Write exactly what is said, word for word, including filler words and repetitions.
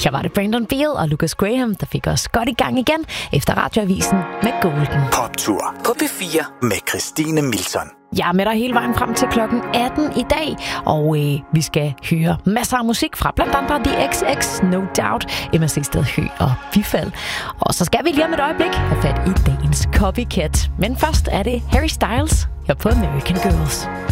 Her var det Brandon Beal og Lucas Graham, der fik os godt i gang igen efter radioavisen med Golden. Poptur på P fire med Christine Milton. Jeg er med dig hele vejen frem til klokken atten i dag, og øh, vi skal høre masser af musik fra blandt andre The X X, No Doubt, Emma Seested Høgh og Bifald. Og så skal vi lige om et øjeblik have fat i dagens Copycat. Men først er det Harry Styles her på American Girls.